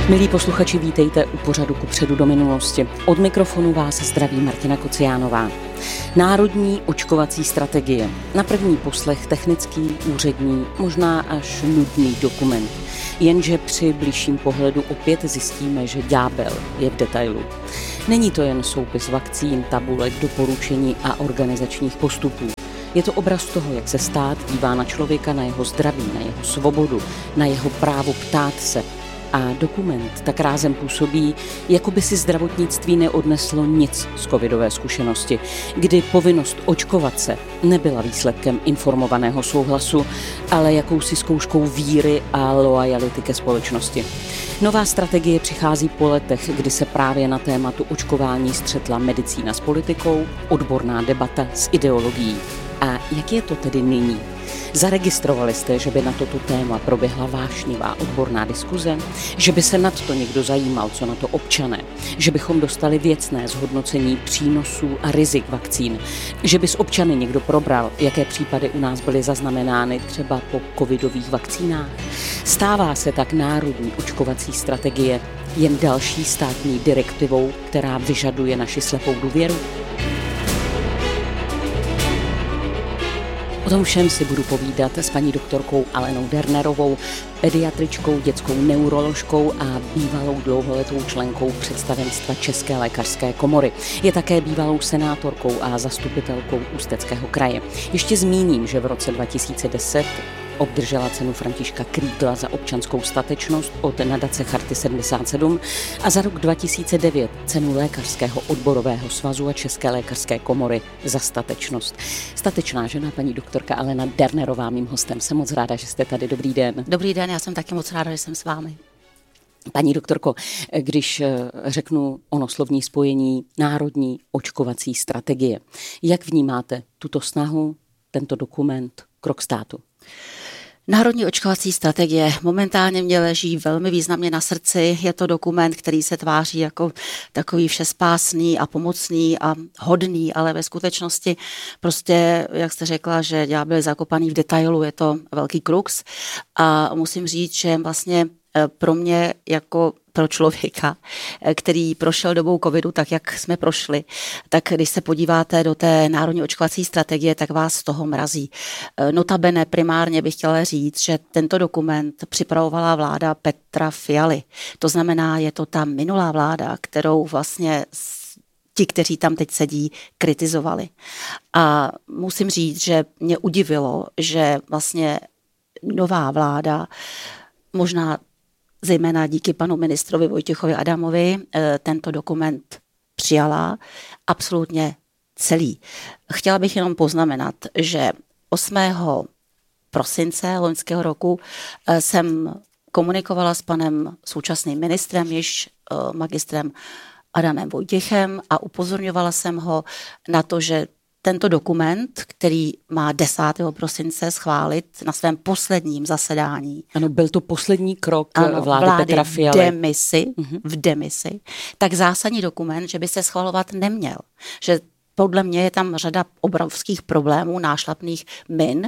Milí posluchači, vítejte u pořadu Kupředu do minulosti. Od mikrofonu vás zdraví Martina Kociánová. Národní očkovací strategie. Na první poslech technický, úřední, možná až nudný dokument. Jenže při bližším pohledu opět zjistíme, že ďábel je v detailu. Není to jen soupis vakcín, tabulek, doporučení a organizačních postupů. Je to obraz toho, jak se stát dívá na člověka, na jeho zdraví, na jeho svobodu, na jeho právo ptát se. A dokument tak rázem působí, jako by si zdravotnictví neodneslo nic z covidové zkušenosti, kdy povinnost očkovat se nebyla výsledkem informovaného souhlasu, ale jakousi zkouškou víry a loajality ke společnosti. Nová strategie přichází po letech, kdy se právě na tématu očkování střetla medicína s politikou, odborná debata s ideologií. A jak je to tedy nyní? Zaregistrovali jste, že by na toto téma proběhla vášnivá odborná diskuze? Že by se nad to někdo zajímal, co na to občané? Že bychom dostali věcné zhodnocení přínosů a rizik vakcín? Že by s občany někdo probral, jaké případy u nás byly zaznamenány třeba po covidových vakcínách? Stává se tak národní očkovací strategie jen další státní direktivou, která vyžaduje naši slepou důvěru? O tom všem si budu povídat s paní doktorkou Alenou Dernerovou, pediatričkou, dětskou neuroložkou a bývalou dlouholetou členkou představenstva České lékařské komory. Je také bývalou senátorkou a zastupitelkou Ústeckého kraje. Ještě zmíním, že v roce 2010 obdržela cenu Františka Kriegla za občanskou statečnost od nadace Charty 77 a za rok 2009 cenu Lékařského odborového svazu a České lékařské komory za statečnost. Statečná žena, paní doktorka Alena Dernerová, mým hostem. Jsem moc ráda, že jste tady. Dobrý den. Dobrý den, já jsem taky moc ráda, že jsem s vámi. Paní doktorko, když řeknu ono slovní spojení národní očkovací strategie, jak vnímáte tuto snahu, tento dokument, krok státu? Národní očkovací strategie momentálně mě leží velmi významně na srdci. Je to dokument, který se tváří jako takový všespásný a pomocný a hodný, ale ve skutečnosti prostě, jak jste řekla, že ďábel je zakopaný v detailu, je to velký krux. A musím říct, že vlastně pro mě jako pro člověka, který prošel dobou covidu tak, jak jsme prošli, tak když se podíváte do té národní očkovací strategie, tak vás z toho mrazí. Notabene primárně bych chtěla říct, že tento dokument připravovala vláda Petra Fialy. To znamená, je to ta minulá vláda, kterou vlastně ti, kteří tam teď sedí, kritizovali. A musím říct, že mě udivilo, že vlastně nová vláda, možná zejména díky panu ministrovi Vojtěchovi Adamovi, tento dokument přijala absolutně celý. Chtěla bych jenom poznamenat, že 8. prosince loňského roku jsem komunikovala s panem současným ministrem, již magistrem Adamem Vojtěchem, a upozorňovala jsem ho na to, že tento dokument, který má 10. prosince schválit na svém posledním zasedání. Ano, byl to poslední krok vlády Petra Fialy. V demisi, tak zásadní dokument, že by se schvalovat neměl. Že podle mě je tam řada obrovských problémů, nášlapných min,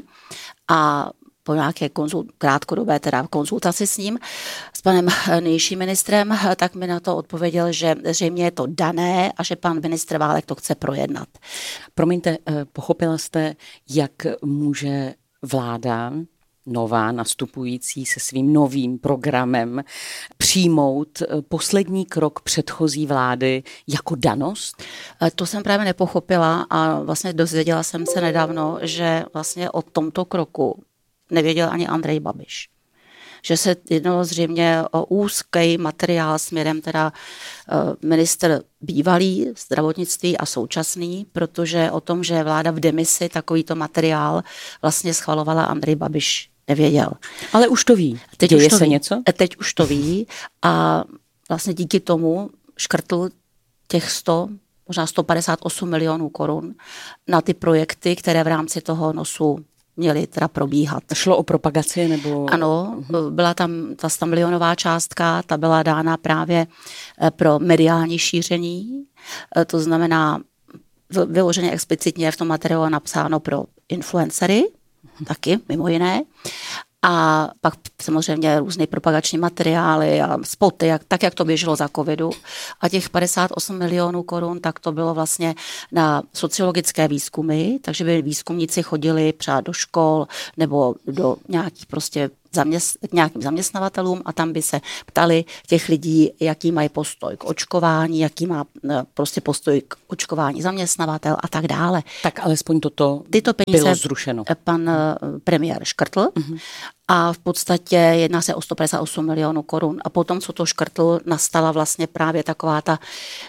a po nějaké krátkodobé konzultaci s ním, s panem nejvyšším ministrem, tak mi na to odpověděl, že zřejmě je to dané a že pan ministr Válek to chce projednat. Promiňte, pochopila jste, jak může vláda nová, nastupující se svým novým programem přijmout poslední krok předchozí vlády jako danost? To jsem právě nepochopila a vlastně dozvěděla jsem se nedávno, že vlastně o tomto kroku nevěděl ani Andrej Babiš. Že se jednalo zřejmě o úzký materiál směrem teda ministr bývalý zdravotnictví a současný, protože o tom, že vláda v demisi takovýto materiál vlastně schvalovala, Andrej Babiš nevěděl. Ale už to ví. Děje se něco? Teď už to ví a vlastně díky tomu škrtl těch 100, možná 158 milionů korun na ty projekty, které v rámci toho nosu měly teda probíhat. Šlo o propagaci nebo? Ano, byla tam ta 100 milionová částka, ta byla dána právě pro mediální šíření, to znamená vyloženě explicitně v tom materiálu napsáno pro influencery, taky mimo jiné. a pak samozřejmě různé propagační materiály a spoty, tak jak to běželo za covidu. A těch 58 milionů korun, tak to bylo vlastně na sociologické výzkumy, takže by výzkumníci chodili třeba do škol nebo do nějakých prostě k nějakým zaměstnavatelům a tam by se ptali těch lidí, jaký mají postoj k očkování, jaký má prostě postoj k očkování zaměstnavatel a tak dále. Tak alespoň tyto peníze bylo zrušeno. Pan premiér škrtl a v podstatě jedná se o 158 milionů korun. A potom, co to škrtl, nastala vlastně právě taková ta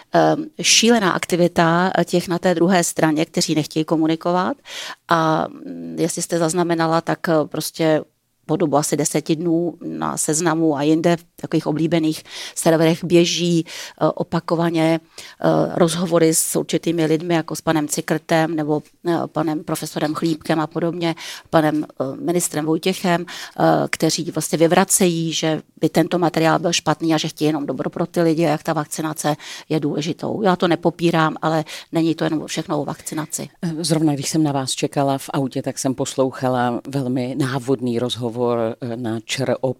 šílená aktivita těch na té druhé straně, kteří nechtějí komunikovat. A jestli jste zaznamenala, tak prostě po dobu asi 10 dnů na Seznamu a jinde v takových oblíbených serverech běží opakovaně rozhovory s určitými lidmi, jako s panem Cikrtem nebo panem profesorem Chlípkem a podobně, panem ministrem Vojtěchem, kteří vlastně vyvracejí, že by tento materiál byl špatný a že chtějí jenom dobro pro ty lidi a jak ta vakcinace je důležitou. Já to nepopírám, ale není to jenom všechno o vakcinaci. Zrovna když jsem na vás čekala v autě, tak jsem poslouchala velmi návodný rozhovor na ČRO+.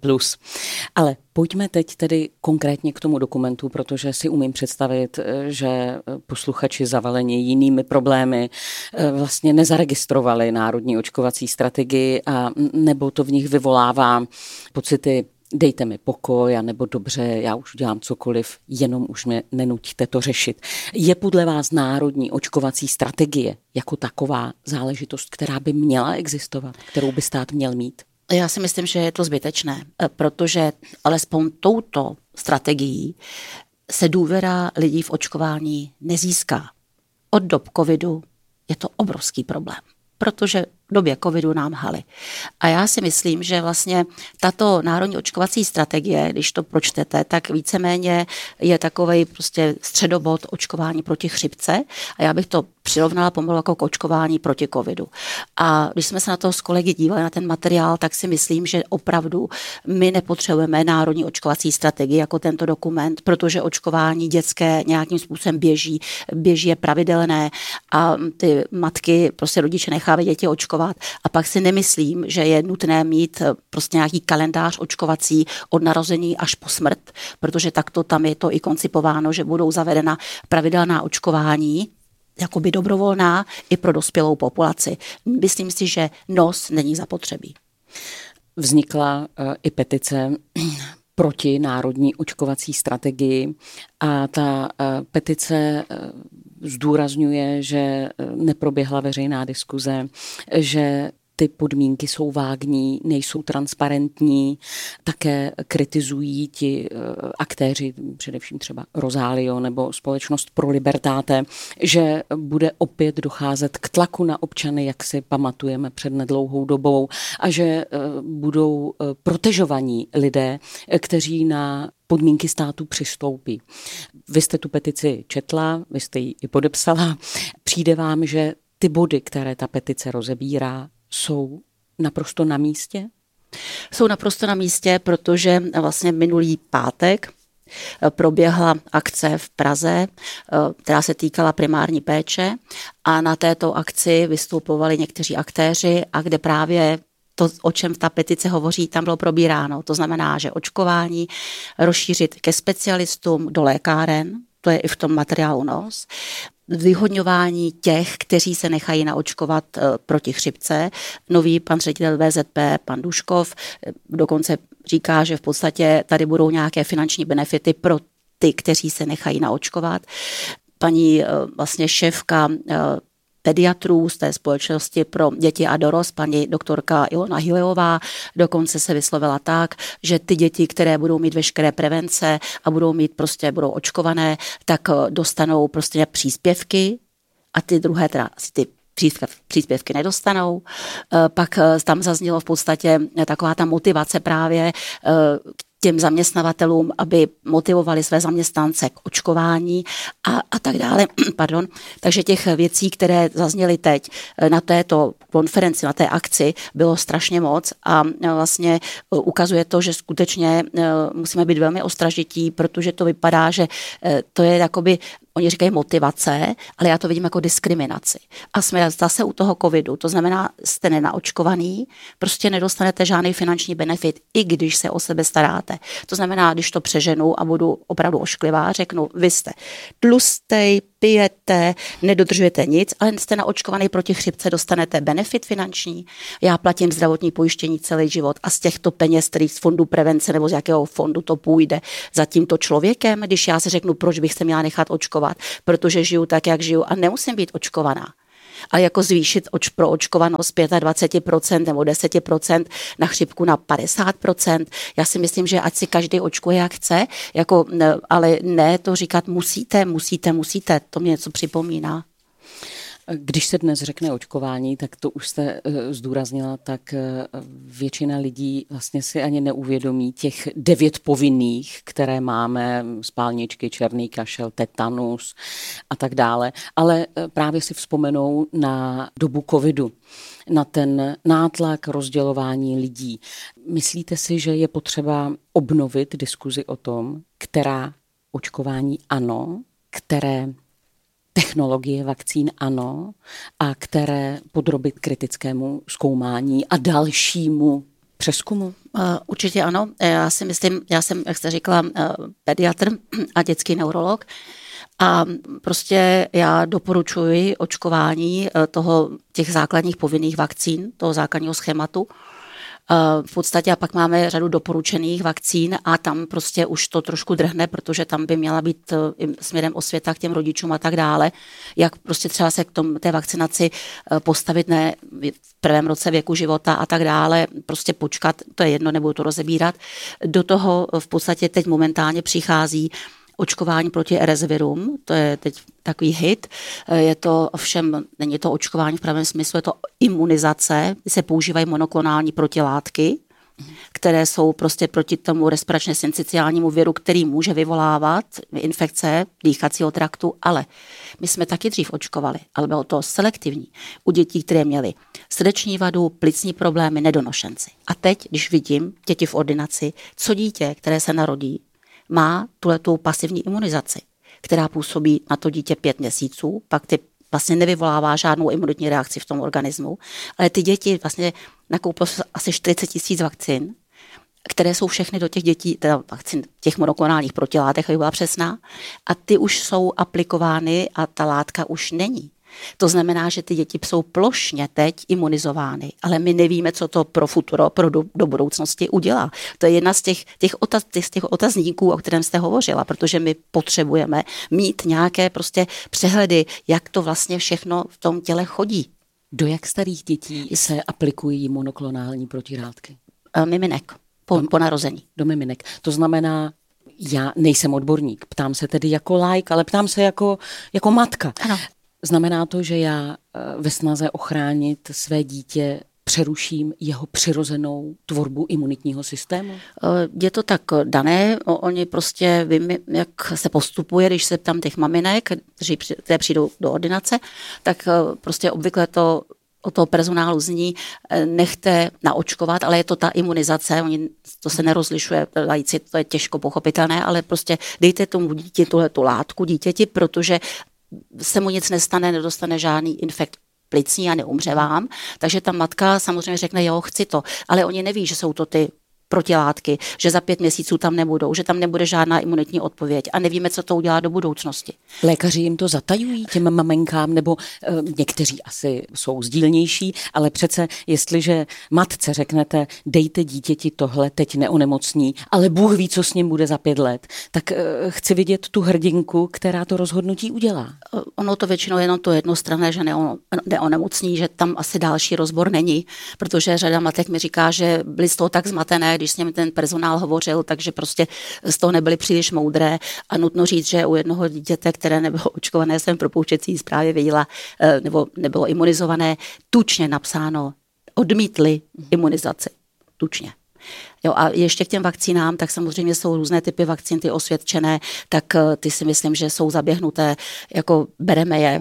Ale pojďme teď tedy konkrétně k tomu dokumentu, protože si umím představit, že posluchači zavaleni jinými problémy vlastně nezaregistrovali národní očkovací strategii a nebo to v nich vyvolává pocity dejte mi pokoj, anebo dobře, já už dělám cokoliv, jenom už mě nenuťte to řešit. Je podle vás národní očkovací strategie jako taková záležitost, která by měla existovat, kterou by stát měl mít? Já si myslím, že je to zbytečné, protože alespoň touto strategií se důvěra lidí v očkování nezíská. Od dob covidu je to obrovský problém, protože v době covidu nám lhali. A já si myslím, že vlastně tato národní očkovací strategie, když to pročtete, tak víceméně je takovej prostě středobod očkování proti chřipce a já bych to přirovnala pomalu jako k očkování proti covidu. A když jsme se na to s kolegy dívali na ten materiál, tak si myslím, že opravdu my nepotřebujeme národní očkovací strategii jako tento dokument, protože očkování dětské nějakým způsobem běží je pravidelné a ty matky, prostě rodiče nechávají děti očkovat a pak si nemyslím, že je nutné mít prostě nějaký kalendář očkovací od narození až po smrt, protože takto tam je to i koncipováno, že budou zavedena pravidelná očkování, jakoby dobrovolná i pro dospělou populaci. Myslím si, že NOS není zapotřebí. Vznikla i petice proti národní očkovací strategii a ta petice zdůrazňuje, že neproběhla veřejná diskuze, že ty podmínky jsou vágní, nejsou transparentní, také kritizují ti aktéři, především třeba Rosalio nebo společnost Pro Libertate, že bude opět docházet k tlaku na občany, jak si pamatujeme před nedlouhou dobou, a že budou protežovaní lidé, kteří na podmínky státu přistoupí. Vy jste tu petici četla, vy jste ji i podepsala. Přijde vám, že ty body, které ta petice rozebírá, jsou naprosto na místě? Jsou naprosto na místě, protože vlastně minulý pátek proběhla akce v Praze, která se týkala primární péče a na této akci vystupovali někteří aktéři a kde právě to, o čem ta petice hovoří, tam bylo probíráno. To znamená, že očkování rozšířit ke specialistům do lékáren, to je i v tom materiálu NOS, vyhodňování těch, kteří se nechají naočkovat proti chřipce. Nový pan ředitel VZP, pan Duškov, dokonce říká, že v podstatě tady budou nějaké finanční benefity pro ty, kteří se nechají naočkovat. Paní vlastně šéfka pediatrů z té společnosti pro děti a dorost, paní doktorka Ilona Hilejová, dokonce se vyslovila tak, že ty děti, které budou mít veškeré prevence a budou očkované, tak dostanou prostě příspěvky a ty druhé teda ty příspěvky nedostanou. Pak tam zaznělo v podstatě taková ta motivace právě těm zaměstnavatelům, aby motivovali své zaměstnance k očkování a tak dále. Pardon. Takže těch věcí, které zazněly teď na této konferenci, na té akci, bylo strašně moc a vlastně ukazuje to, že skutečně musíme být velmi ostražití, protože to vypadá, že to je jakoby oni říkají motivace, ale já to vidím jako diskriminaci. A jsme zase u toho covidu, to znamená, jste nenaočkovaný, prostě nedostanete žádný finanční benefit, i když se o sebe staráte. To znamená, když to přeženu a budu opravdu ošklivá, řeknu, vy jste tlustej, pijete, nedodržujete nic, ale jste naočkovaný proti chřipce, dostanete benefit finanční. Já platím zdravotní pojištění celý život a z těchto peněz, který z fondu prevence nebo z jakého fondu to půjde za tímto člověkem, když já si řeknu, proč bych se měla nechat očkovat, protože žiju tak, jak žiju a nemusím být očkovaná. A jako zvýšit pro očkovanost 25% nebo 10% na chřipku na 50%. Já si myslím, že ať si každý očkuje, jak chce, jako, ale ne to říkat musíte, to mě něco připomíná. Když se dnes řekne očkování, tak to už jste zdůraznila, tak většina lidí vlastně si ani neuvědomí těch 9 povinných, které máme, spálničky, černý kašel, tetanus a tak dále, ale právě si vzpomenou na dobu covidu, na ten nátlak rozdělování lidí. Myslíte si, že je potřeba obnovit diskuzi o tom, která očkování ano, které technologie vakcín ano a které podrobit kritickému zkoumání a dalšímu přezkumu? Určitě ano. Já si myslím, já jsem, jak jste říkala, pediatr a dětský neurolog a prostě já doporučuji očkování těch základních povinných vakcín, toho základního schématu. V podstatě a pak máme řadu doporučených vakcín a tam prostě už to trošku drhne, protože tam by měla být směrem osvěta k těm rodičům a tak dále, jak prostě třeba se k té vakcinaci postavit ne v prvém roce věku života a tak dále, prostě počkat, to je jedno, nebudu to rozebírat. Do toho v podstatě teď momentálně přichází očkování proti RS virům, to je teď takový hit. Je to ovšem, není to očkování v pravém smyslu, je to imunizace, kdy se používají monoklonální protilátky, které jsou prostě proti tomu respiračně syncytiálnímu viru, který může vyvolávat infekce dýchacího traktu, ale my jsme taky dřív očkovali, ale bylo to selektivní u dětí, které měly srdeční vadu, plicní problémy, nedonošenci. A teď, když vidím děti v ordinaci, co dítě, které se narodí, má tuhletou pasivní imunizaci, která působí na to dítě 5 měsíců, pak ty vlastně nevyvolává žádnou imunitní reakci v tom organismu, ale ty děti vlastně nakoupily asi 40 000 vakcín, které jsou všechny do těch dětí, teda vakcín těch monoklonálních protilátek, aby byla přesná, a ty už jsou aplikovány a ta látka už není. To znamená, že ty děti jsou plošně teď imunizovány, ale my nevíme, co to pro futuro, do budoucnosti udělá. To je jedna z těch otazníků, o kterém jste hovořila, protože my potřebujeme mít nějaké prostě přehledy, jak to vlastně všechno v tom těle chodí. Do jak starých dětí se aplikují monoklonální protilátky? Miminek, po narození. Do miminek. To znamená, já nejsem odborník, ptám se tedy jako laik, ale ptám se jako matka. Ano. Znamená to, že já ve snaze ochránit své dítě přeruším jeho přirozenou tvorbu imunitního systému? Je to tak dané, oni prostě vím, jak se postupuje, když se ptám těch maminek, které přijdou do ordinace, tak prostě obvykle to od toho personálu zní, nechte naočkovat, ale je to ta imunizace, to se nerozlišuje, laici, to je těžko pochopitelné, ale prostě dejte tomu dítě tuhletu látku dítěti, protože se mu nic nestane, nedostane žádný infekt plicní a neumře vám. Takže ta matka samozřejmě řekne, jo, chci to. Ale oni neví, že jsou to ty protilátky, že za 5 měsíců tam nebudou, že tam nebude žádná imunitní odpověď a nevíme, co to udělá do budoucnosti. Lékaři jim to zatajují, těm maminkám, nebo někteří asi jsou sdílnější, ale přece jestliže matce řeknete, dejte dítěti tohle, teď neonemocní, ale Bůh ví, co s ním bude za 5 let, tak chci vidět tu hrdinku, která to rozhodnutí udělá. Ono to většinou jenom to jednostranné, že neonemocní, že tam asi další rozbor není, protože řada matek mi říká, že byly z toho tak zmatené, když s ním ten personál hovořil, takže prostě z toho nebyly příliš moudré a nutno říct, že u jednoho dítěte, které nebylo očkované, jsem v propouštěcí zprávě viděla, nebo nebylo imunizované, tučně napsáno, odmítli imunizaci. Tučně. Jo, a ještě k těm vakcínám, tak samozřejmě jsou různé typy vakcín, ty osvědčené, tak ty si myslím, že jsou zaběhnuté, jako bereme je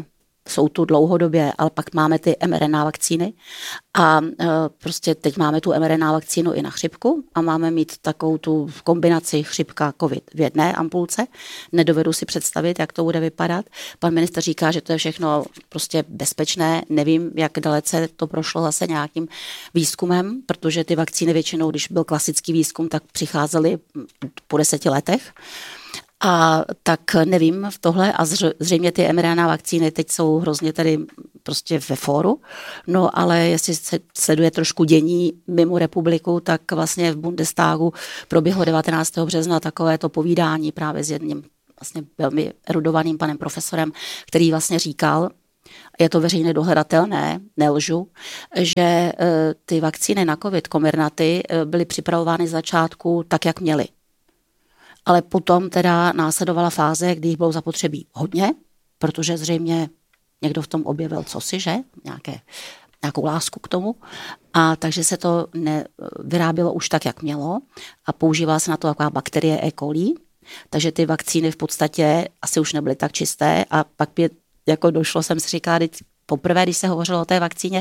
jsou tu dlouhodobě, ale pak máme ty mRNA vakcíny a prostě teď máme tu mRNA vakcínu i na chřipku a máme mít takovou tu kombinaci chřipka COVID v jedné ampulce. Nedovedu si představit, jak to bude vypadat. Pan ministr říká, že to je všechno prostě bezpečné. Nevím, jak dalece to prošlo zase nějakým výzkumem, protože ty vakcíny většinou, když byl klasický výzkum, tak přicházely po 10 letech. A tak nevím v tohle a zřejmě ty mRNA vakcíny teď jsou hrozně tady prostě ve fóru, no ale jestli se sleduje trošku dění mimo republiku, tak vlastně v Bundestagu proběhlo 19. března takové to povídání právě s jedním vlastně velmi erudovaným panem profesorem, který vlastně říkal, je to veřejně dohledatelné, nelžu, že ty vakcíny na COVID, Comirnaty, byly připravovány z začátku tak, jak měly. Ale potom teda následovala fáze, kdy jich bylo zapotřebí hodně, protože zřejmě někdo v tom objevil cosi, že? Nějakou lásku k tomu. A takže se to vyrábělo už tak, jak mělo a používala se na to taková bakterie E. coli. Takže ty vakcíny v podstatě asi už nebyly tak čisté a pak jako došlo, jsem si říkala, poprvé, když se hovořilo o té vakcíně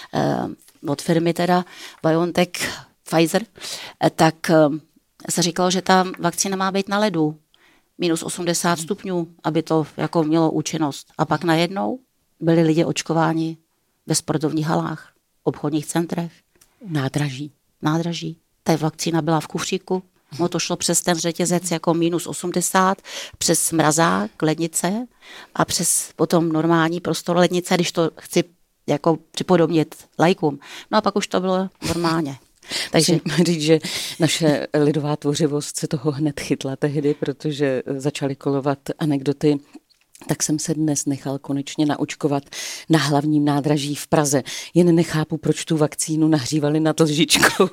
od firmy teda BioNTech, Pfizer, tak se říkalo, že ta vakcína má být na ledu, minus 80 stupňů, aby to jako mělo účinnost. A pak najednou byli lidi očkováni ve sportovních halách, obchodních centrech. Nádraží. Ta vakcína byla v kufříku. No to šlo přes ten řetězec jako minus 80, přes mrazák, lednice a přes potom normální prostor lednice, když to chci jako připodobnit laikům. No a pak už to bylo normálně. Takže říct, že naše lidová tvořivost se toho hned chytla tehdy, protože začaly kolovat anekdoty. Tak jsem se dnes nechal konečně naočkovat na hlavním nádraží v Praze. Jen nechápu, proč tu vakcínu nahřívali nad lžičkou.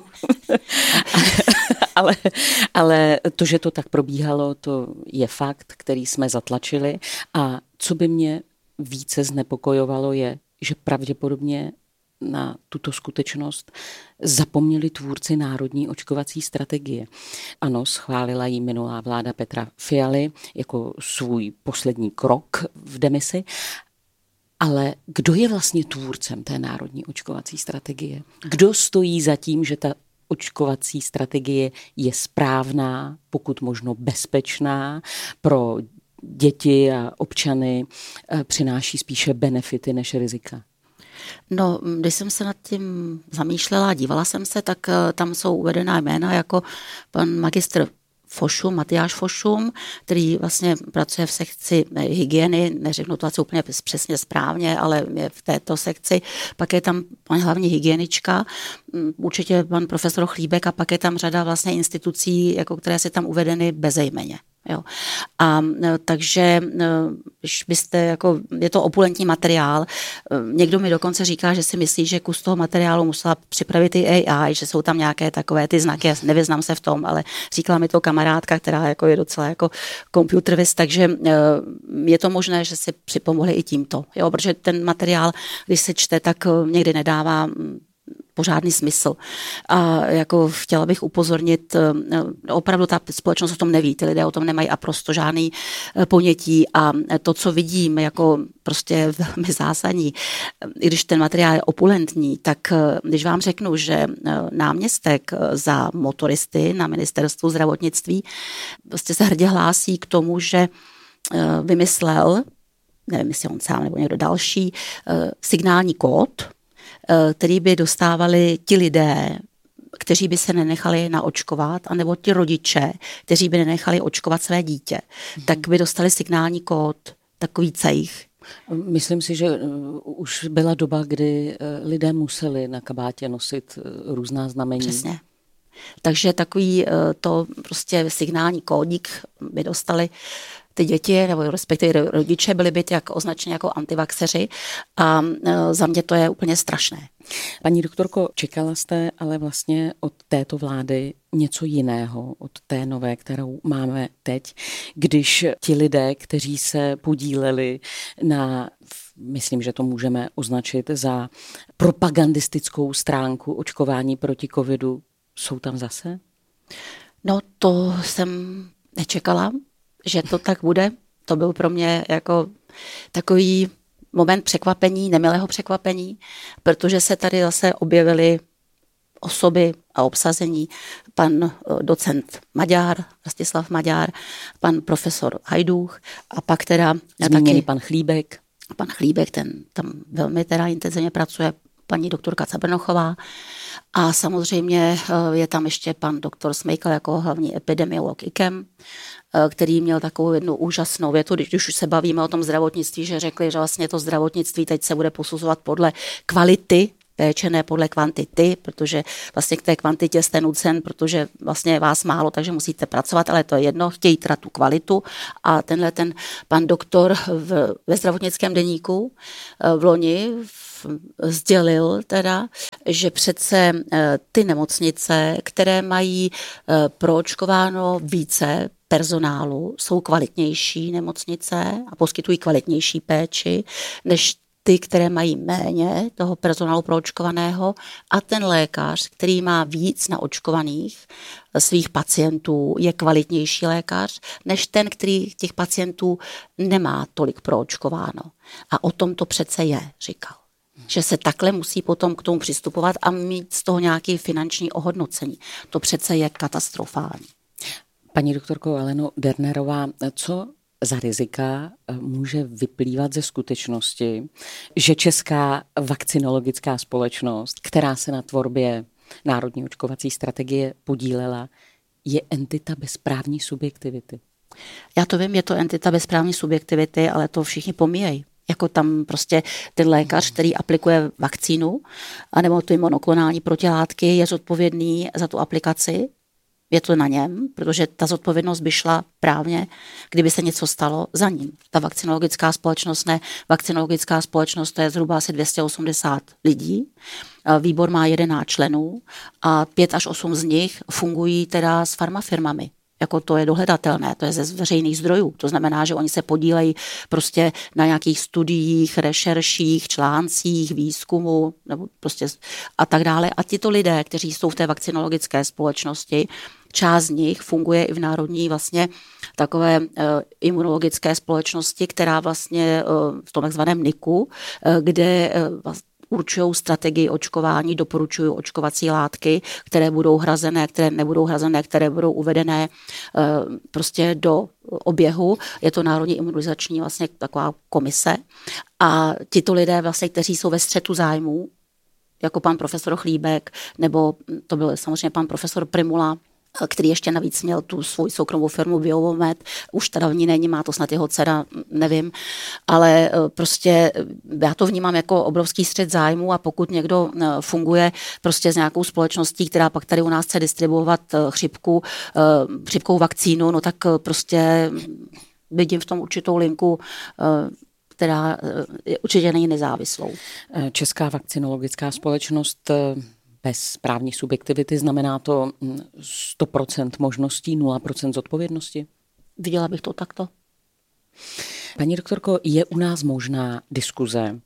ale to, že to tak probíhalo, to je fakt, který jsme zatlačili. A co by mě více znepokojovalo je, že pravděpodobně na tuto skutečnost zapomněli tvůrci národní očkovací strategie. Ano, schválila ji minulá vláda Petra Fialy jako svůj poslední krok v demisi, ale kdo je vlastně tvůrcem té národní očkovací strategie? Kdo stojí za tím, že ta očkovací strategie je správná, pokud možno bezpečná pro děti a občany, přináší spíše benefity než rizika? No, když jsem se nad tím zamýšlela, dívala jsem se, tak tam jsou uvedená jména jako pan magistr Fošum, Matyáš Fošum, který vlastně pracuje v sekci hygieny, neřeknu to asi úplně přesně správně, ale je v této sekci. Pak je tam hlavní hygienička, určitě pan profesor Chlíbek a pak je tam řada vlastně institucí, jako které jsou tam uvedeny bezejmenně. Jo. A takže, když byste, jako, je to opulentní materiál, někdo mi dokonce říká, že si myslí, že kus toho materiálu musela připravit i AI, že jsou tam nějaké takové ty znaky, nevyznám se v tom, ale říkala mi to kamarádka, která jako je docela jako computerist, takže je to možné, že si připomohli i tímto, jo, protože ten materiál, když se čte, tak někdy nedává pořádný smysl. A jako chtěla bych upozornit, opravdu ta společnost o tom neví, ty lidé o tom nemají naprosto žádný ponětí a to, co vidím, jako prostě velmi zásadní, i když ten materiál je opulentní, tak když vám řeknu, že náměstek za motoristy na ministerstvu zdravotnictví prostě se hrdě hlásí k tomu, že vymyslel, nevím, jestli on sám nebo někdo další, signální kód, který by dostávali ti lidé, kteří by se nenechali naočkovat, anebo ti rodiče, kteří by nenechali očkovat své dítě, tak by dostali signální kód, takový cejch. Myslím si, že už byla doba, kdy lidé museli na kabátě nosit různá znamení. Přesně. Takže takový to prostě signální kódík by dostali ty děti, nebo respektive rodiče byli by jak označeni jako antivaxeři a za mě to je úplně strašné. Paní doktorko, čekala jste ale vlastně od této vlády něco jiného, od té nové, kterou máme teď, když ti lidé, kteří se podíleli na, myslím, že to můžeme označit za propagandistickou stránku očkování proti covidu, jsou tam zase? No to jsem nečekala, že to tak bude. To byl pro mě jako takový moment překvapení, nemilého překvapení, protože se tady zase objevily osoby a obsazení, pan docent Maďar, Rastislav Maďar, pan profesor Hajdúch a pak teda zmíněný pan Chlíbek. Pan Chlíbek, ten tam velmi teda intenzivně pracuje, paní doktorka Cabrnochová a samozřejmě je tam ještě pan doktor Smejkal jako hlavní epidemiolog IKEM, který měl takovou jednu úžasnou větu, když už se bavíme o tom zdravotnictví, že řekli, že vlastně to zdravotnictví teď se bude posuzovat podle kvality péče, ne podle kvantity, protože vlastně k té kvantitě jste nucen, protože vlastně je vás málo, takže musíte pracovat, ale to je jedno, chtějí teda tu kvalitu a tenhle ten pan doktor ve zdravotnickém deníku v loni sdělil teda, že přece ty nemocnice, které mají proočkováno více personálu, jsou kvalitnější nemocnice a poskytují kvalitnější péči, než ty, které mají méně toho personálu proočkovaného a ten lékař, který má víc naočkovaných svých pacientů, je kvalitnější lékař, než ten, který těch pacientů nemá tolik proočkováno. A o tom to přece je, říkal. Že se takhle musí potom k tomu přistupovat a mít z toho nějaké finanční ohodnocení. To přece je katastrofální. Paní doktorko Aleno Dernerová, co za rizika může vyplývat ze skutečnosti, že Česká vakcinologická společnost, která se na tvorbě národní očkovací strategie podílela, je entita bez právní subjektivity? Já to vím, je to entita bez právní subjektivity, ale to všichni pomíjejí. Jako tam prostě ten lékař, který aplikuje vakcínu, anebo ty monoklonální protilátky, je zodpovědný za tu aplikaci. Je to na něm, protože ta zodpovědnost by šla právně, kdyby se něco stalo za ním. Ta vakcinologická společnost ne. Vakcinologická společnost to je zhruba asi 280 lidí. Výbor má 11 členů a 5 až 8 z nich fungují teda s farmafirmami. Jako to je dohledatelné, to je ze veřejných zdrojů. To znamená, že oni se podílejí prostě na nějakých studiích, rešerších, článcích, výzkumu nebo prostě a tak dále. A tito lidé, kteří jsou v té vakcinologické společnosti, část z nich funguje i v národní vlastně takové imunologické společnosti, která vlastně v tom takzvaném NICu, kde určují strategii očkování, doporučují očkovací látky, které budou hrazené, které nebudou hrazené, které budou uvedené prostě do oběhu. Je to Národní imunizační vlastně taková komise. A tito lidé vlastně, kteří jsou ve střetu zájmů, jako pan profesor Chlíbek, nebo to byl samozřejmě pan profesor Primula, který ještě navíc měl tu svou soukromou firmu Biovomed, už teda v ní není, má to snad jeho dcera, nevím, ale prostě já to vnímám jako obrovský střet zájmu a pokud někdo funguje prostě s nějakou společností, která pak tady u nás chce distribuovat chřipkovou vakcínu, no tak prostě vidím v tom určitou linku, která určitě není nezávislou. Česká vakcinologická společnost bez právní subjektivity, znamená to 100% možností, 0% zodpovědnosti? Viděla bych to takto. Paní doktorko, je u nás možná diskuze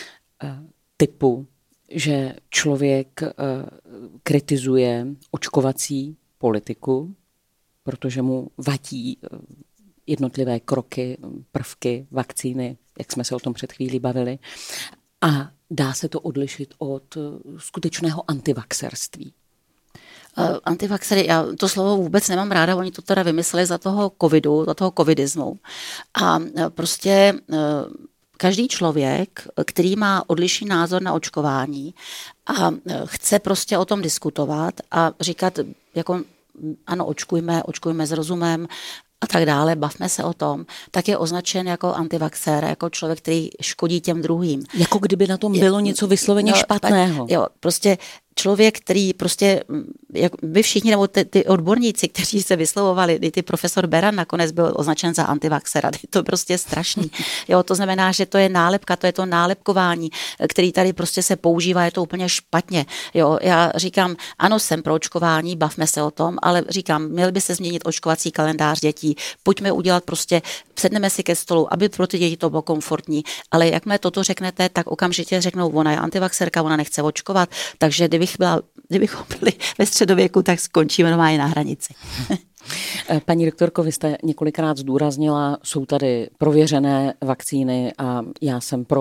typu, že člověk kritizuje očkovací politiku, protože mu vadí jednotlivé kroky, prvky, vakcíny, jak jsme se o tom před chvílí bavili, a dá se to odlišit od skutečného antivaxerství? Antivaxery, já to slovo vůbec nemám ráda, oni to teda vymysleli za toho covidu, za toho covidismu. A prostě každý člověk, který má odlišný názor na očkování a chce prostě o tom diskutovat a říkat, jako ano, očkujme s rozumem, a tak dále, bavme se o tom, tak je označen jako antivaxér, jako člověk, který škodí těm druhým. Jako kdyby na tom bylo něco vysloveně špatného. Jo, prostě člověk, který prostě, jak vy všichni, nebo ty odborníci, kteří se vyslovovali, ty profesor Beran nakonec byl označen za antivaxera, to je prostě strašný. Jo, to znamená, že to je nálepka, to je to nálepkování, který tady prostě se používá, je to úplně špatně. Jo, já říkám, ano, jsem pro očkování, bavme se o tom, ale říkám, měl by se změnit očkovací kalendář dětí, pojďme udělat prostě, sedneme si ke stolu, aby pro ty děti to bylo komfortní, ale jakmile toto řeknete, tak okamžitě řeknou, ona je antivaxerka, ona nechce očkovat, takže kdybychom byli ve středověku, tak skončíme normálně na hranici. Paní doktorko, vy jste několikrát zdůraznila, jsou tady prověřené vakcíny a já jsem pro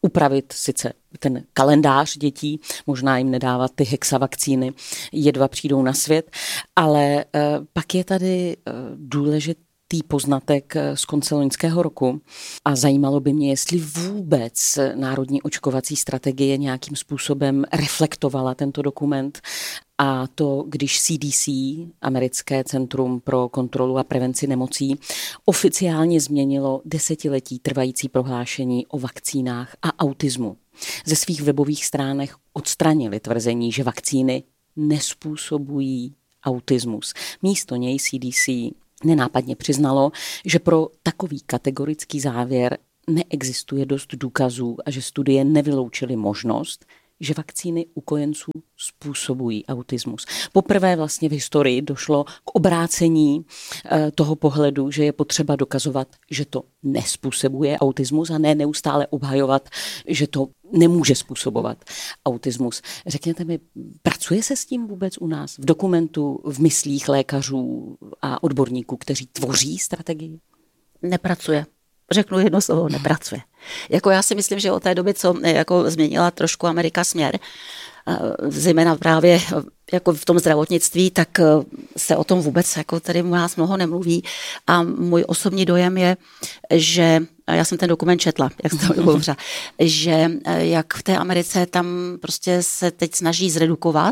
upravit sice ten kalendář dětí, možná jim nedávat ty hexavakcíny, jedva přijdou na svět, ale pak je tady důležitý poznatek z konce loňského roku a zajímalo by mě, jestli vůbec Národní očkovací strategie nějakým způsobem reflektovala tento dokument, a to, když CDC, Americké centrum pro kontrolu a prevenci nemocí, oficiálně změnilo desetiletí trvající prohlášení o vakcínách a autismu. Ze svých webových stránek odstranili tvrzení, že vakcíny nezpůsobují autismus. Místo něj CDC nenápadně přiznalo, že pro takový kategorický závěr neexistuje dost důkazů a že studie nevyloučily možnost, že vakcíny u kojenců způsobují autismus. Poprvé vlastně v historii došlo k obrácení toho pohledu, že je potřeba dokazovat, že to nespůsobuje autismus a ne neustále obhajovat, že to nemůže způsobovat autismus. Řekněte mi, pracuje se s tím vůbec u nás v dokumentu, v myslích lékařů a odborníků, kteří tvoří strategii? Nepracuje. Řeknu jedno slovo, nepracuje. Jako já si myslím, že od té doby, co jako změnila trošku Amerika směr, zejména právě jako v tom zdravotnictví, tak se o tom vůbec jako tady u nás mnoho nemluví. A můj osobní dojem je, že já jsem ten dokument četla, jak jsem to hovořila, že jak v té Americe tam prostě se teď snaží zredukovat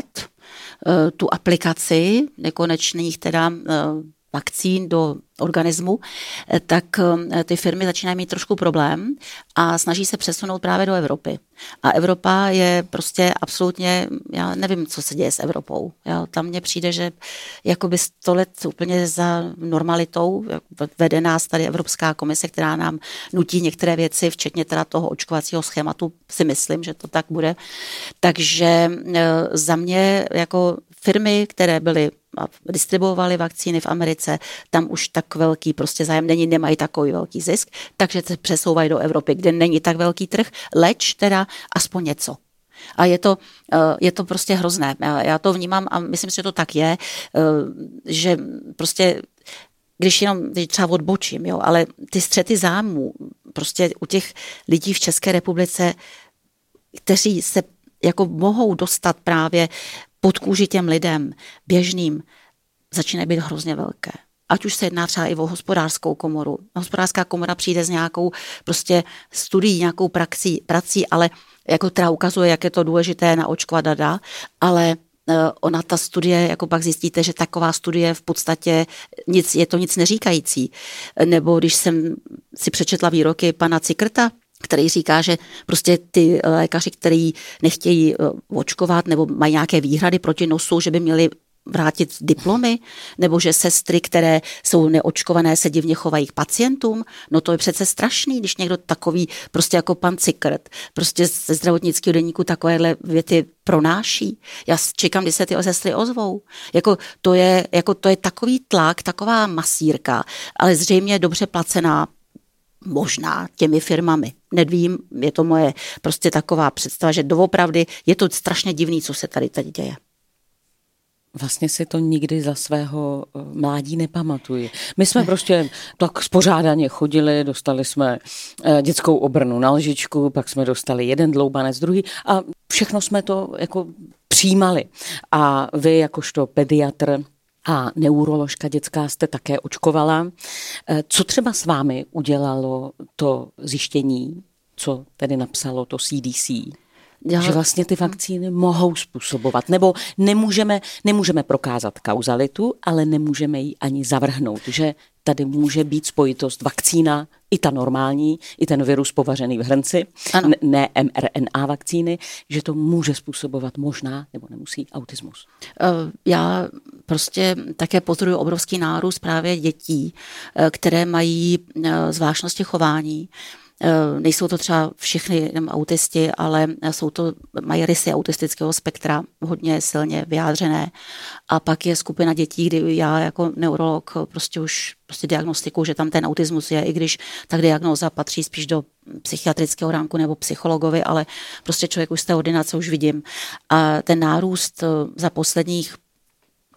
tu aplikaci nekonečných teda vakcín do organismu, tak ty firmy začínají mít trošku problém a snaží se přesunout právě do Evropy. A Evropa je prostě absolutně, já nevím, co se děje s Evropou. Tam mně přijde, že jakoby 100 let úplně za normalitou vede nás tady Evropská komise, která nám nutí některé věci, včetně teda toho očkovacího schématu, si myslím, že to tak bude. Takže za mě jako firmy, které byly a distribuovali vakcíny v Americe, tam už tak velký prostě zájem není, nemají takový velký zisk, takže se přesouvají do Evropy, kde není tak velký trh, leč teda aspoň něco. A je to prostě hrozné. Já to vnímám a myslím si, že to tak je, že prostě když třeba odbočím, jo, ale ty střety zájmů prostě u těch lidí v České republice, kteří se jako mohou dostat právě pod kůži těm lidem běžným, začínají být hrozně velké. Ať už se jedná třeba i o hospodářskou komoru. Hospodářská komora přijde s nějakou prostě studií, nějakou prací, ale jako která ukazuje, jak je to důležité naočkovat dada, ale ona ta studie, jako pak zjistíte, že taková studie v podstatě je to nic neříkající. Nebo když jsem si přečetla výroky pana Cikrta, který říká, že prostě ty lékaři, kteří nechtějí očkovat nebo mají nějaké výhrady proti nosu, že by měli vrátit diplomy, nebo že sestry, které jsou neočkované, se divně chovají k pacientům. No to je přece strašný, když někdo takový, prostě jako pan Cikrt, prostě ze zdravotnického deníku takovéhle věty pronáší. Já čekám, kdy se ty sestry ozvou. To je takový tlak, taková masírka, ale zřejmě dobře placená možná těmi firmami. Nevím, je to moje prostě taková představa, že doopravdy je to strašně divný, co se tady teď děje. Vlastně si to nikdy za svého mládí nepamatuji. My jsme prostě tak spořádaně chodili, dostali jsme dětskou obrnu na lžičku, pak jsme dostali jeden dloubanec, druhý a všechno jsme to jako přijímali. A vy jakožto pediatr a neuroložka dětská jste také očkovala. Co třeba s vámi udělalo to zjištění, co tedy napsalo to CDC? Že vlastně ty vakcíny mohou způsobovat, nebo nemůžeme prokázat kauzalitu, ale nemůžeme ji ani zavrhnout, že tady může být spojitost vakcína, i ta normální, i ten virus povařený v hrnci, ne mRNA vakcíny, že to může způsobovat možná, nebo nemusí, autismus. Já prostě také pozoruju obrovský nárůst právě dětí, které mají zvláštnosti chování. Nejsou to třeba všechny jenom autisti, ale mají rysy autistického spektra hodně silně vyjádřené. A pak je skupina dětí, kdy já jako neurolog prostě diagnostikuju, že tam ten autismus je, i když ta diagnóza patří spíš do psychiatrického ránku nebo psychologovi, ale prostě člověk už z té ordinace už vidím. A ten nárůst za posledních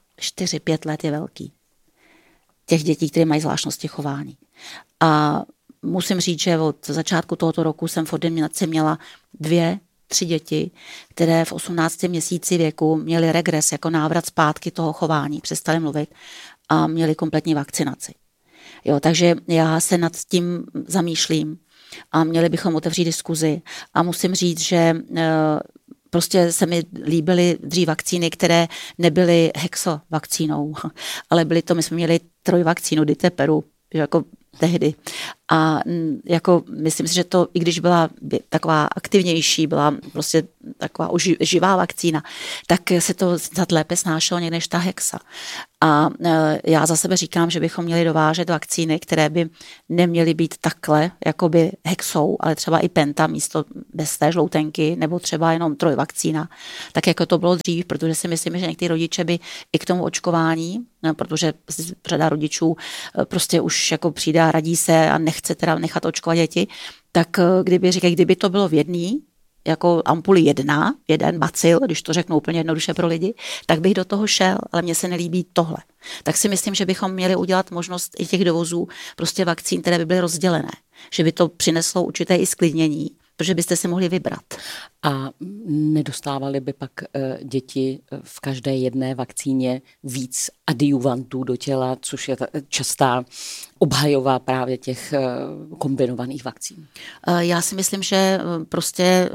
4-5 let je velký. Těch dětí, které mají zvláštnosti chování. A musím říct, že od začátku tohoto roku jsem v ordinaci měla 2-3 děti, které v 18 měsíci věku měly regres, jako návrat zpátky toho chování, přestali mluvit a měli kompletní vakcinaci. Jo, takže já se nad tím zamýšlím a měli bychom otevřít diskuzi a musím říct, že prostě se mi líbily dřív vakcíny, které nebyly hexovakcínou, ale my jsme měli 3 vakcínu Diteperu, jako tehdy. A jako myslím si, že to, i když byla taková aktivnější, byla prostě taková živá vakcína, tak se to snad lépe snášelo někde než ta hexa. A já za sebe říkám, že bychom měli dovážet vakcíny, které by neměly být takhle, jakoby hexou, ale třeba i penta místo bez té žloutenky, nebo třeba jenom trojvakcína, tak jako to bylo dřív, protože si myslím, že někteří rodiče by i k tomu očkování, protože řada rodičů prostě už jako přijde a radí se a nechce teda nechat očkovat děti, tak kdyby to bylo v jedný, jako ampuli jeden bacil, když to řeknu úplně jednoduše pro lidi, tak bych do toho šel, ale mně se nelíbí tohle. Tak si myslím, že bychom měli udělat možnost i těch dovozů prostě vakcín, které by byly rozdělené. Že by to přineslo určité i sklidnění, protože byste si mohli vybrat. A nedostávali by pak děti v každé jedné vakcíně víc adjuvantů do těla, což je častá obhajová právě těch kombinovaných vakcín? Já si myslím, že prostě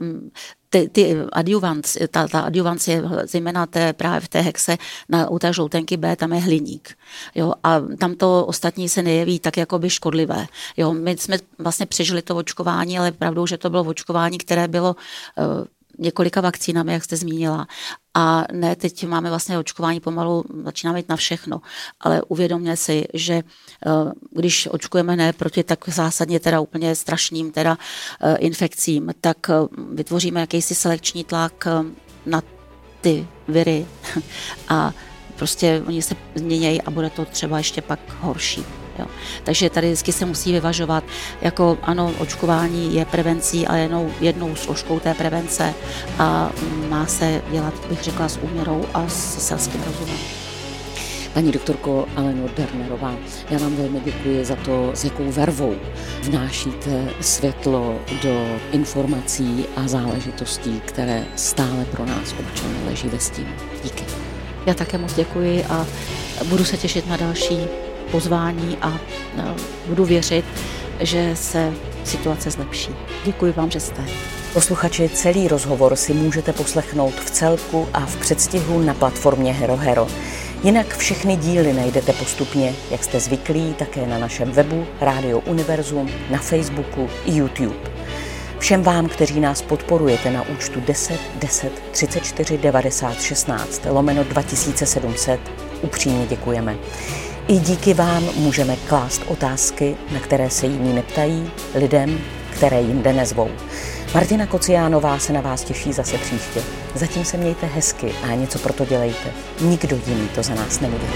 ty adjuvance, ta adjuvancie, zejména právě v té hexe u té žloutenky B, tam je hliník. Jo, a tam to ostatní se nejeví tak jako by škodlivé. Jo, my jsme vlastně přežili to očkování, ale pravdou, že to bylo očkování, které bylo několika vakcínami, jak jste zmínila. A ne, teď máme vlastně očkování pomalu, začínáme jít na všechno, ale uvědomme si, že když očkujeme ne proti tak zásadně teda úplně strašným teda infekcím, tak vytvoříme jakýsi selekční tlak na ty viry a prostě oni se změnějí a bude to třeba ještě pak horší. Jo. Takže tady vždycky se musí vyvažovat, jako ano, očkování je prevencí, ale jednou složkou té prevence a má se dělat, bych řekla, s úměrou a s selským rozumem. Paní doktorko Aleno Dernerová, já vám velmi děkuji za to, s jakou vervou vnášíte světlo do informací a záležitostí, které stále pro nás občany leží ve stínu. Díky. Já také moc děkuji a budu se těšit na další pozvání a budu věřit, že se situace zlepší. Děkuji vám, že jste. Posluchači, celý rozhovor si můžete poslechnout v celku a v předstihu na platformě HeroHero. Jinak všechny díly najdete postupně, jak jste zvyklí, také na našem webu Rádio Univerzum, na Facebooku i YouTube. Všem vám, kteří nás podporujete na účtu 10 10 34 90 16 / 2700, upřímně děkujeme. I díky vám můžeme klást otázky, na které se jiní neptají, lidem, které jinde nezvou. Martina Kociánová se na vás těší zase příště. Zatím se mějte hezky a něco pro to dělejte. Nikdo jiný to za nás neudělá.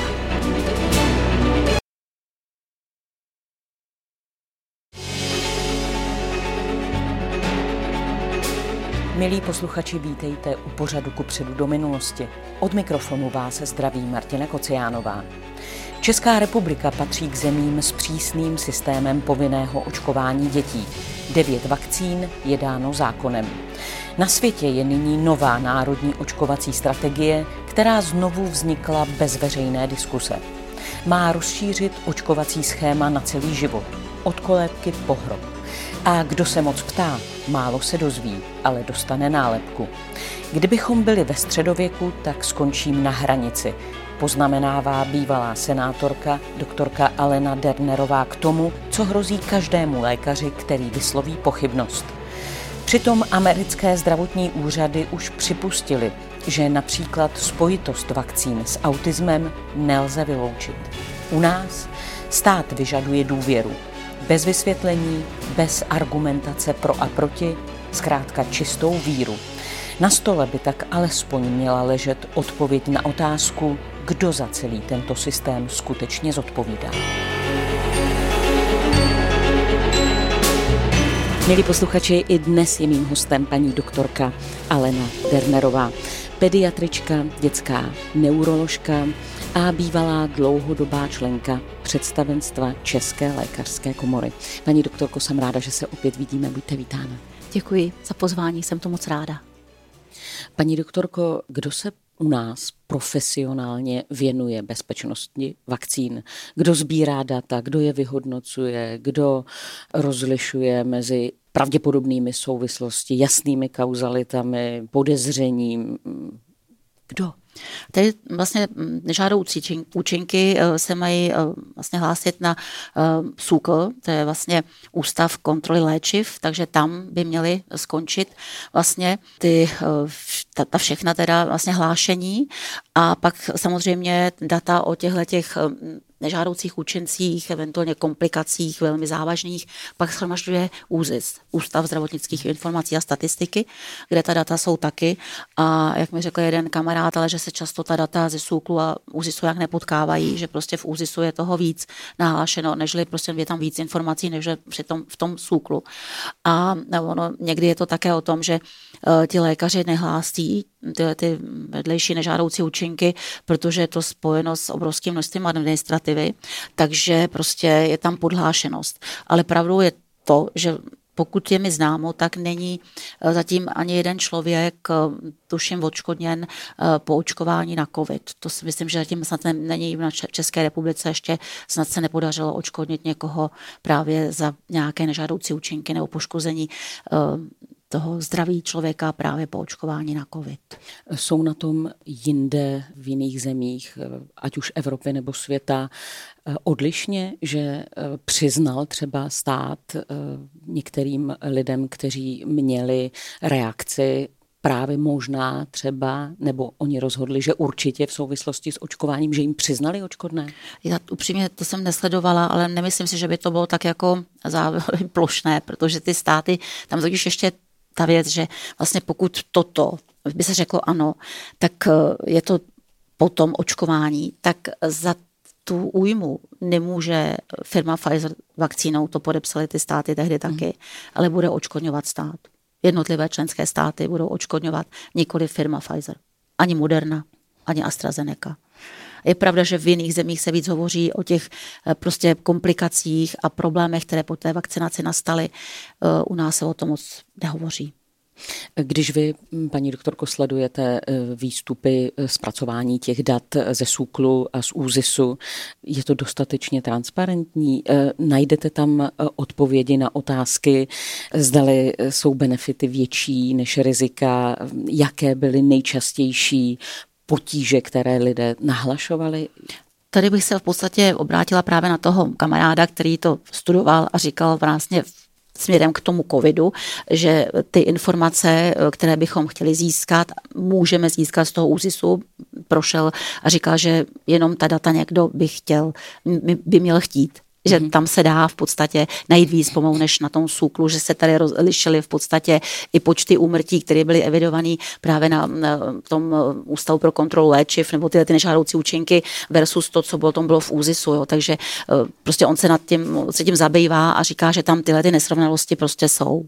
Milí posluchači, vítejte u pořadu Kupředu do minulosti. Od mikrofonu vás zdraví Martina Kociánová. Česká republika patří k zemím s přísným systémem povinného očkování dětí. 9 vakcín je dáno zákonem. Na světě je nyní nová národní očkovací strategie, která znovu vznikla bez veřejné diskuse. Má rozšířit očkovací schéma na celý život, od kolébky po hrob. A kdo se moc ptá, málo se dozví, ale dostane nálepku. Kdybychom byli ve středověku, tak skončím na hranici, poznamenává bývalá senátorka doktorka Alena Dernerová k tomu, co hrozí každému lékaři, který vysloví pochybnost. Přitom americké zdravotní úřady už připustily, že například spojitost vakcín s autismem nelze vyloučit. U nás stát vyžaduje důvěru. Bez vysvětlení, bez argumentace pro a proti, zkrátka čistou víru. Na stole by tak alespoň měla ležet odpověď na otázku, kdo za celý tento systém skutečně zodpovídá. Milí posluchači, i dnes je mým hostem paní doktorka Alena Dernerová, pediatrička, dětská neuroložka a bývalá dlouhodobá členka představenstva České lékařské komory. Paní doktorko, jsem ráda, že se opět vidíme, buďte vítána. Děkuji za pozvání, jsem to moc ráda. Paní doktorko, kdo se u nás profesionálně věnuje bezpečnosti vakcín? Kdo sbírá data, kdo je vyhodnocuje, kdo rozlišuje mezi pravděpodobnými souvislosti, jasnými kauzalitami, podezřením? Kdo? Tady vlastně nežádoucí účinky se mají vlastně hlásit na SÚKL, to je vlastně Ústav kontroly léčiv, takže tam by měly skončit vlastně ta všechna teda vlastně hlášení a pak samozřejmě data o těch nežádoucích účincích, eventuálně komplikacích velmi závažných, pak shromažďuje ÚZIS, Ústav zdravotnických informací a statistiky, kde ta data jsou taky. A jak mi řekl jeden kamarád, ale že se často ta data ze SÚKLu a ÚZISu jak nepotkávají, že prostě v ÚZISu je toho víc nahlášeno, nežli prostě je tam víc informací, než v tom SÚKLu. A ono, někdy je to také o tom, že ti lékaři nehlásí ty vedlejší nežádoucí účinky, protože je to spojeno s obrovským množstvím administrativy, takže prostě je tam podhlášenost. Ale pravdou je to, že pokud je mi známo, tak není zatím ani jeden člověk, tuším, odškodněn po očkování na COVID. To si myslím, že zatím snad není v České republice, ještě snad se nepodařilo odškodnit někoho právě za nějaké nežádoucí účinky nebo poškození toho zdraví člověka právě po očkování na COVID. Jsou na tom jinde v jiných zemích, ať už Evropy nebo světa, odlišně, že přiznal třeba stát některým lidem, kteří měli reakci právě možná třeba, nebo oni rozhodli, že určitě v souvislosti s očkováním, že jim přiznali odškodné? Já upřímně to jsem nesledovala, ale nemyslím si, že by to bylo tak jako plošné, protože ty státy, tam totiž ještě ta věc, že vlastně pokud toto by se řeklo ano, tak je to potom očkování, tak za tu újmu nemůže firma Pfizer vakcínou, to podepsali ty státy tehdy taky, ale bude odškodňovat stát. Jednotlivé členské státy budou odškodňovat, nikoli firma Pfizer. Ani Moderna, ani AstraZeneca. Je pravda, že v jiných zemích se víc hovoří o těch prostě komplikacích a problémech, které po té vakcinaci nastaly. U nás se o tom moc nehovoří. Když vy, paní doktorko, sledujete výstupy zpracování těch dat ze SÚKLu a z ÚZISu, je to dostatečně transparentní? Najdete tam odpovědi na otázky, zdali jsou benefity větší než rizika, jaké byly nejčastější potíže, které lidé nahlašovali? Tady bych se v podstatě obrátila právě na toho kamaráda, který to studoval a říkal vlastně směrem k tomu covidu, že ty informace, které bychom chtěli získat, můžeme získat z toho ÚZISu, prošel a říkal, že jenom ta data někdo by měl chtít. Že tam se dá v podstatě najít víc pomalu než na tom SÚKLu, že se tady rozlišily v podstatě i počty úmrtí, které byly evidovaný právě na tom Ústavu pro kontrolu léčiv nebo ty nežádoucí účinky versus to, co bylo v ÚZISu. Jo. Takže prostě on se tím zabývá a říká, že tam tyhle ty nesrovnalosti prostě jsou.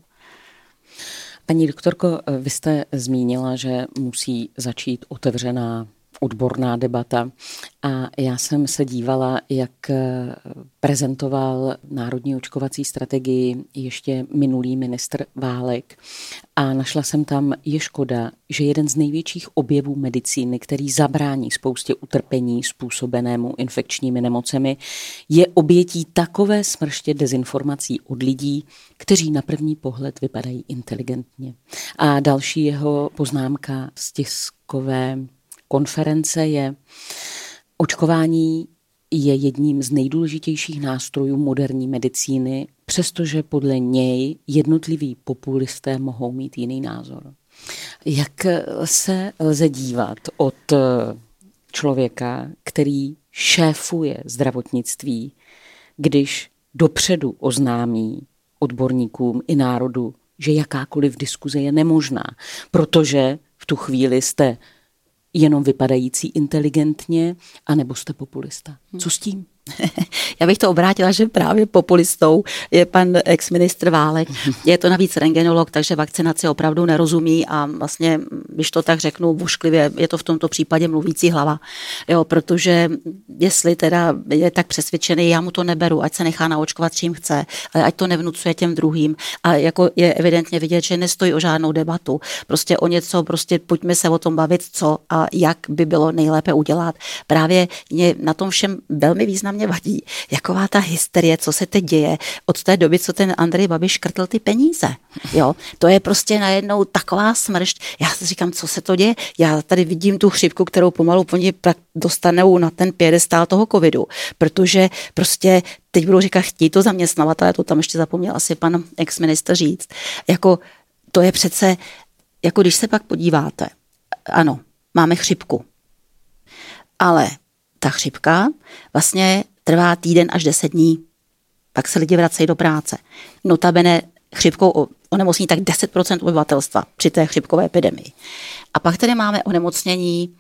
Paní doktorko, vy jste zmínila, že musí začít otevřená odborná debata a já jsem se dívala, jak prezentoval národní očkovací strategii ještě minulý ministr Válek a našla jsem tam, je škoda, že jeden z největších objevů medicíny, který zabrání spoustě utrpení způsobenému infekčními nemocemi, je obětí takové smrště dezinformací od lidí, kteří na první pohled vypadají inteligentně. A další jeho poznámka z tiskové konference je: očkování je jedním z nejdůležitějších nástrojů moderní medicíny, přestože podle něj jednotliví populisté mohou mít jiný názor. Jak se lze dívat od člověka, který šéfuje zdravotnictví, když dopředu oznámí odborníkům i národu, že jakákoliv diskuze je nemožná, protože v tu chvíli jste jenom vypadající inteligentně, anebo jste populista. Co s tím? Já bych to obrátila, že právě populistou je pan ex-ministr Válek. Je to navíc rentgenolog, takže vakcinaci opravdu nerozumí a vlastně, když to tak řeknu vošklivě, je to v tomto případě mluvící hlava. Jo, protože jestli teda je tak přesvědčený, já mu to neberu, ať se nechá naočkovat čím chce, ale ať to nevnucuje těm druhým. A jako je evidentně vidět, že nestojí o žádnou debatu. Prostě o něco, prostě pojďme se o tom bavit, co a jak by bylo nejlépe udělat. Právě mě na tom všem velmi významně vadí, jaková ta hysterie, co se teď děje od té doby, co ten Andrej Babiš škrtl ty peníze. Jo, to je prostě najednou taková smršť. Já si říkám, co se to děje? Já tady vidím tu chřipku, kterou pomalu oni dostanou na ten piedestál toho covidu, protože prostě teď budou říkat, chtí to zaměstnavatelé, to tam ještě zapomněl asi pan ex-ministr říct. Jako to je přece, jako když se pak podíváte, ano, máme chřipku, ale ta chřipka vlastně trvá týden až 10 dní. Pak se lidi vracejí do práce. Notabene chřipkou onemocní tak 10% obyvatelstva při té chřipkové epidemii. A pak tady máme onemocnění